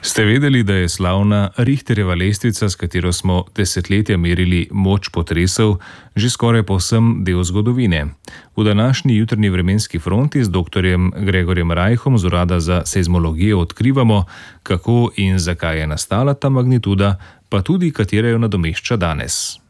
Ste vedeli, da je slavna Richterjeva lestvica, s katero smo desetletja merili moč potresov, že skoraj povsem del zgodovine? V današnji jutrnji vremenski fronti z dr. Gregorjem Rajhom z Urada za seizmologijo odkrivamo, kako in zakaj je nastala ta magnituda, pa tudi katera jo nadomešča danes.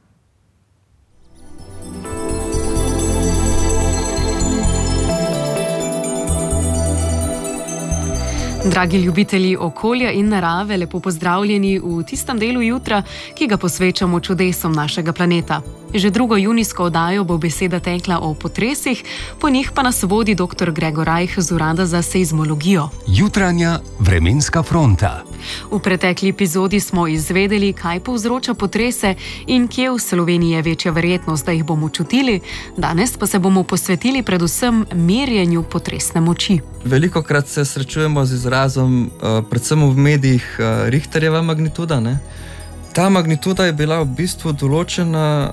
Dragi ljubitelji okolja in narave, lepo pozdravljeni v tistem delu jutra, ki ga posvečamo čudesom našega planeta. Že drugo junijsko oddajo bo beseda tekla o potresih, po njih pa nas vodi dr. Gregor Rajh z Urada za seizmologijo. Jutranja vremenska fronta. V pretekli epizodi smo izvedeli, kaj povzroča potrese in kje v Sloveniji je večja verjetnost, da jih bomo čutili. Danes pa se bomo posvetili predvsem merjenju potresne moči. Velikokrat se srečujemo z izrazom, predvsem v medijih, Richterjeva magnituda. Ne? Ta magnituda je bila v bistvu določena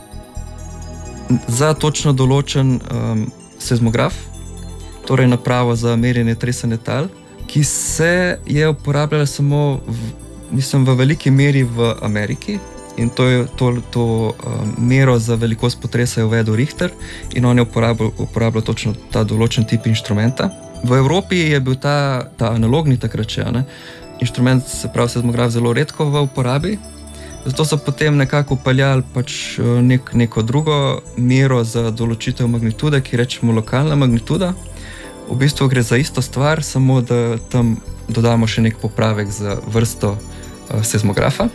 za točno določen seizmograf, torej napravo za merjenje tresenja tal, ki se je uporabljala samo v veliki meri v Ameriki. In to mero za velikost potresa je uvedel Richter in on je uporabljal točno ta določen tip inštrumenta. V Evropi je bil ta analogni takrat še, inštrument, se pravi seizmograf, zelo redko v uporabi. Zato so potem nekako upeljali neko drugo mero za določitev magnitude, ki rečemo lokalna magnituda. V bistvu gre za isto stvar, samo da tam dodamo še nek popravek za vrsto seizmografa.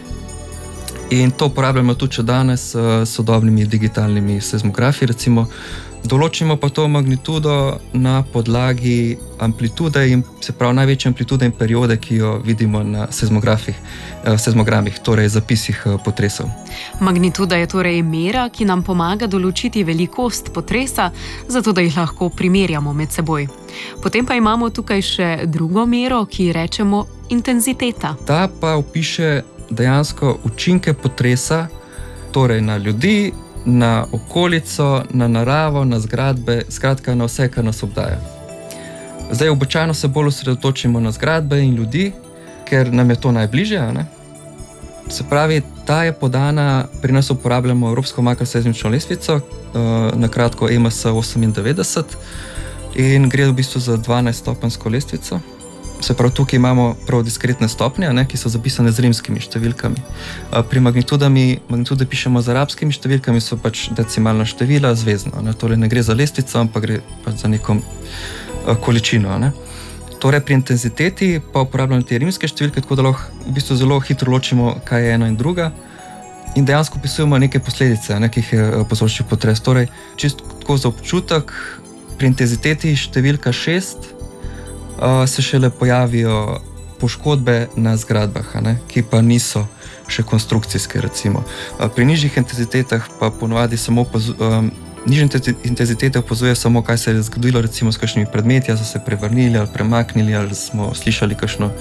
In to uporabljamo tudi danes s sodobnimi digitalnimi seizmografi. Recimo, določimo pa to magnitudo na podlagi amplitude, se pravi največje amplitude in periode, ki jo vidimo na seizmogramih, torej zapisih potresov. Magnituda je torej mera, ki nam pomaga določiti velikost potresa, zato da jih lahko primerjamo med seboj. Potem pa imamo tukaj še drugo mero, ki rečemo intenziteta. Ta pa opiše dejansko učinke potresa, torej na ljudi, na okolico, na naravo, na zgradbe, skratka na vse, kar nas obdaja. Zdaj, običajno se bolj osredotočimo na zgradbe in ljudi, ker nam je to najbližje. Se pravi, ta je podana, pri nas uporabljamo Evropsko makroseizmično lestvico, na kratko EMS 98, in gre v bistvu za 12-stopenjsko lestvico. Se pravi, tukaj imamo prav diskretne stopnje, ki so zapisane z rimskimi številkami. Pri magnitude pišemo z arabskimi številkami, so pač decimalna števila, zvezno. Torej ne gre za lestvico, ampak gre pač za neko količino. Torej pri intenziteti pa uporabljamo te rimske številke, tako da lahko v bistvu zelo hitro ločimo, kaj je ena in druga. In dejansko opisujemo neke posledice, ki jih je povzročil potres. Torej, čisto tako za občutek, pri intenziteti številka 6 se šele pojavijo poškodbe na zgradbah, ki pa niso še konstrukcijske, recimo. Pri nižjih intenzitetah pa ponovadi samo nižje intenzitete opazuje samo, kaj se je zgodilo, recimo s kakšnimi predmeti, so se prevrnili ali premaknili, ali smo slišali kakšno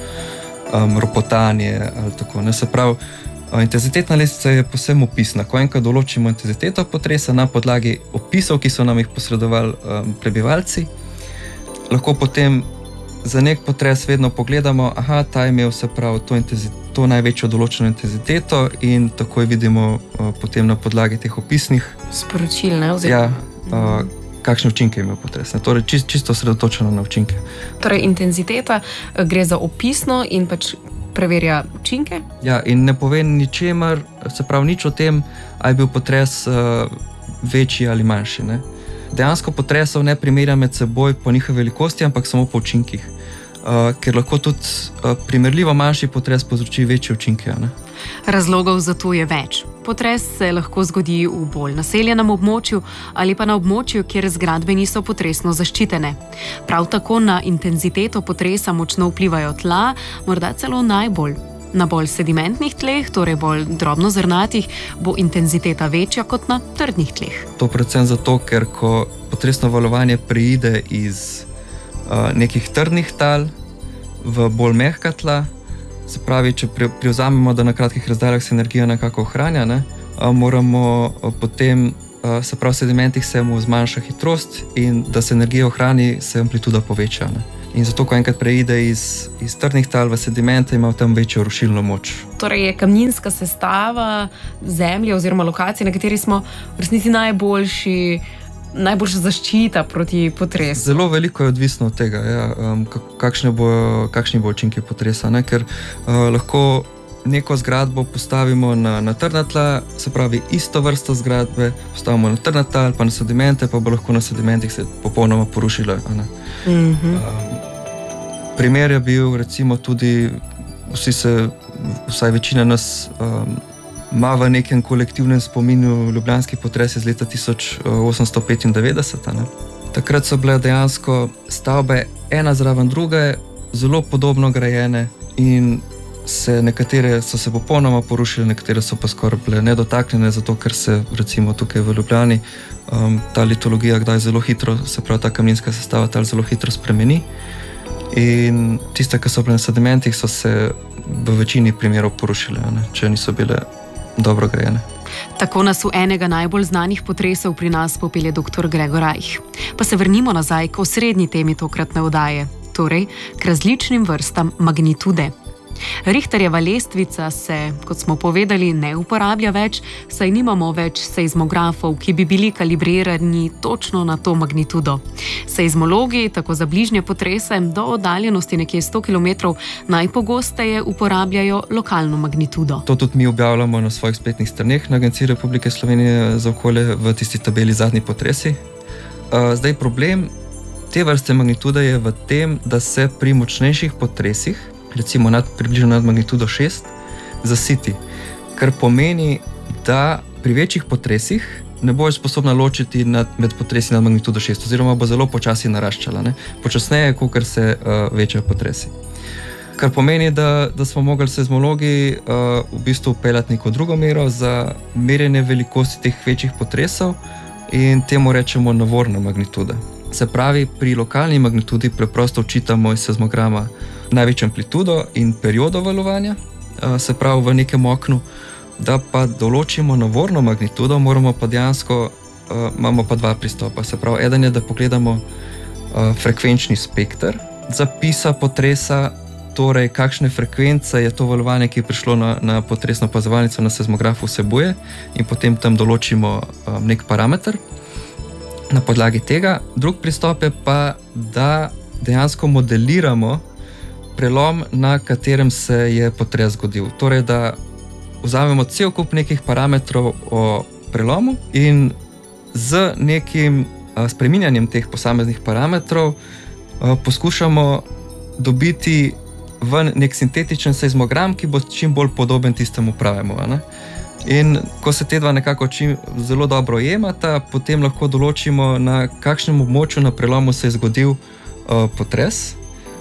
ropotanje ali tako. Se pravi, intenzitetna lestvica je povsem opisna. Ko enkrat določimo intenziteto potresa na podlagi opisov, ki so nam jih posredovali prebivalci, lahko potem za nek potres vedno pogledamo, ta je imel, se pravi, to največjo določeno intenziteto in takoj vidimo potem na podlagi teh opisnih sporočil, kakšne učinke je imel potres. Torej, čisto osredotočeno na učinke. Torej, intenziteta gre za opisno in pač preverja učinke? Ja, in ne pove ničemer, se pravi, nič o tem, ali je bil potres večji ali manjši. Dejansko potresov ne primerja med seboj po njihovi velikosti, ampak samo po učinkih. Ker lahko tudi primerljivo manjši potres povzroči večje učinke. Razlogov za to je več. Potres se lahko zgodi v bolj naseljenem območju ali pa na območju, kjer zgradbe niso potresno zaščitene. Prav tako na intenziteto potresa močno vplivajo tla, morda celo najbolj. Na bolj sedimentnih tleh, torej bolj drobnozrnatih, bo intenziteta večja kot na trdnih tleh. To predvsem zato, ker ko potresno valovanje preide iz nekih trdnih tal v bolj mehka tla, se pravi, če privzamemo, da na kratkih razdaljah se energija nekako ohranja, moramo potem, se pravi, v sedimentih se mu zmanjša hitrost in da se energija ohrani, se amplituda poveča. In zato, ko enkrat preide iz trdnih tal v sedimente, ima tam večjo rušilno moč. Torej je kamninska sestava zemlje oziroma lokacije, na kateri smo v resnici najboljša zaščita proti potresu. Zelo veliko je odvisno od tega, kakšni bo učinki potresa, ne? Ker lahko neko zgradbo postavimo na trdna tla, se pravi isto vrsto zgradbe postavimo na trdna tla ali pa na sedimente, pa bo lahko na sedimentih se popolnoma porušila. Primer je bil recimo tudi, vsaj večina nas ima v nekem kolektivnem spominu ljubljanski potres iz leta 1895. Ne? Takrat so bile dejansko stavbe ena zraven druge, zelo podobno grajene in nekatere so se popolnoma porušile, nekatere so pa skoraj bile nedotaknjene, zato ker se recimo tukaj v Ljubljani ta litologija kdaj zelo hitro, se pravi ta kamninska sestava tal zelo hitro spremeni. In tiste, ki so bile na sedimentih, so se v večini primerov porušile, če niso bile dobro grajene. Tako nas v enega najbolj znanih potresov pri nas popelje dr. Gregor Rajh. Pa se vrnimo nazaj k osrednji temi tokratne oddaje, torej k različnim vrstam magnitude. Richterjeva lestvica se, kot smo povedali, ne uporablja več, saj nimamo več seizmografov, ki bi bili kalibrirani točno na to magnitudo. Seizmologi tako za bližnje potrese do oddaljenosti nekje 100 km najpogosteje uporabljajo lokalno magnitudo. To tudi mi objavljamo na svojih spletnih straneh na Agenciji Republike Slovenije za okolje v tisti tabeli zadnji potresi. Zdaj problem te vrste magnitude je v tem, da se pri močnejših potresih, recimo približno nad magnitudo 6, zasiti. Kar pomeni, da pri večjih potresih ne boš sposobna ločiti med potresi nad magnitudo 6, oziroma bo zelo počasi naraščala. Ne? Počasneje, kakor se večajo potresi. Kar pomeni, da smo mogli seizmologi v bistvu upeljati neko drugo mero za merjenje velikosti teh večjih potresov in temu rečemo navorna magnituda. Se pravi, pri lokalni magnitudi preprosto očitamo iz seizmograma največjo amplitudo in periodo valovanja, se pravi v nekem oknu, da pa določimo navorno magnitudo, moramo pa dejansko, imamo pa dva pristopa. Se pravi, eden je, da pogledamo frekvenčni spekter zapisa potresa, torej kakšne frekvence je to valovanje, ki je prišlo na potresno opazovalnico na seizmografu vsebuje in potem tam določimo nek parameter na podlagi tega. Drug pristop je pa, da dejansko modeliramo prelom, na katerem se je potres zgodil. Torej, da vzamemo cel kup nekih parametrov o prelomu in z nekim spreminjanjem teh posameznih parametrov poskušamo dobiti v nek sintetičen seizmogram, ki bo čim bolj podoben tistemu pravemu. In ko se te dva nekako zelo dobro ujemata, potem lahko določimo, na kakšnem območju na prelomu se je zgodil potres.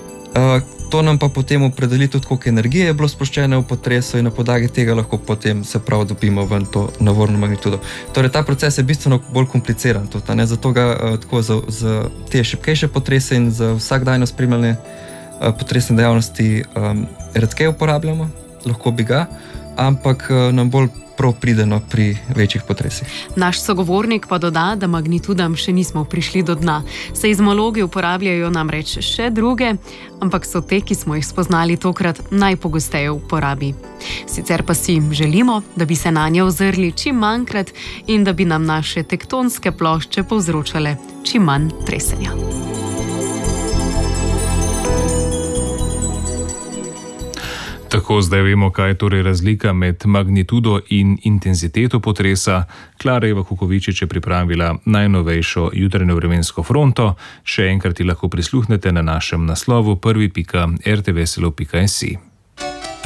To nam pa potem opredeli tudi, koliko energije je bilo sproščene v potresu in na podlagi tega lahko potem se prav dobimo ven to navorno magnitudo. Torej, ta proces je bistveno bolj kompliciran tudi, zato ga tako za te šibkejše potrese in za vsakdajno spremljanje potresne dejavnosti redkeje uporabljamo, lahko bi ga, ampak nam bolj prav prideno pri večjih potresih. Naš sogovornik pa doda, da magnitudam še nismo prišli do dna. Seizmologi uporabljajo namreč še druge, ampak so te, ki smo jih spoznali tokrat, najpogosteje v uporabi. Sicer pa si želimo, da bi se nanje ozrli čim manjkrat in da bi nam naše tektonske plošče povzročale čim manj tresenja. Tako zdaj vemo, kaj je torej razlika med magnitudo in intenziteto potresa. Klara Kukovičič je pripravila najnovejšo jutranjo vremensko fronto. Še enkrat ji lahko prisluhnete na našem naslovu prvi.rtvslo.si.